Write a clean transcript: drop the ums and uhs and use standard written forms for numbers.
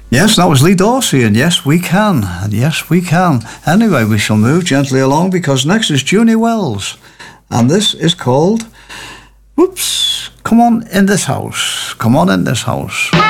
Yes, that was Lee Dorsey, and yes, we can. And yes, we can. Anyway, we shall move gently along because next is Junie Wells. And this is called, Come On in This House. Come On in This House.